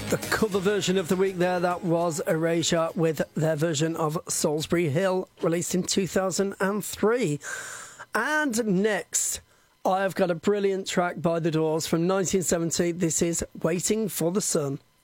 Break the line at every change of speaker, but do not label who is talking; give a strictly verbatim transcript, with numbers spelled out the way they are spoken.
The cover version of the week there, that was Erasure with their version of Salisbury Hill, released in two thousand three. And next, I've got a brilliant track by The Doors from nineteen seventy. This is Waiting for the Sun.